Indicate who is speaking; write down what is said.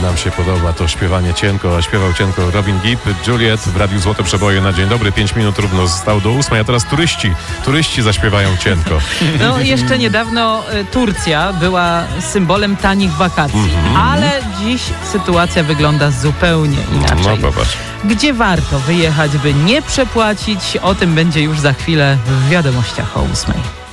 Speaker 1: nam się podoba to śpiewanie cienko, a śpiewał cienko Robin Gibb. Juliet w Radiu Złote Przeboje na dzień dobry. 5 minut równo zostało do 8, a teraz turyści zaśpiewają cienko.
Speaker 2: No jeszcze niedawno Turcja była symbolem tanich wakacji, ale dziś sytuacja wygląda zupełnie inaczej.
Speaker 1: No popatrz.
Speaker 2: Gdzie warto wyjechać, by nie przepłacić? O tym będzie już za chwilę w wiadomościach o 8.